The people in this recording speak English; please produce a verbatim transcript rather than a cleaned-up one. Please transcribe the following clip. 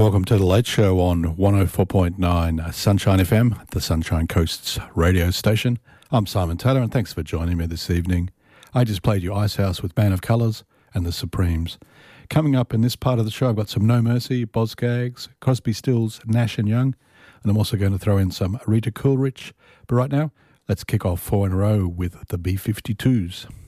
Welcome to The Late Show on one oh four point nine Sunshine F M, the Sunshine Coast's radio station. I'm Simon Taylor, and thanks for joining me this evening. I just played you Icehouse with Band of Colours and the Supremes. Coming up in this part of the show, I've got some No Mercy, Boz Scaggs, Crosby, Stills, Nash and Young, and I'm also going to throw in some Rita Coolidge. But right now, let's kick off four in a row with the B fifty-twos.